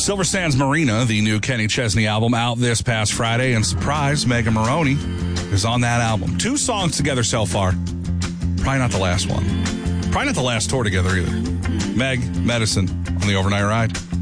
Silver Sands Marina, the new Kenny Chesney album, out this past Friday, and surprise, Megan Maroney is on that album. 2 songs together so far. Probably not the last one. Probably not the last tour together either. Meg, Medicine on the Overnight Ride.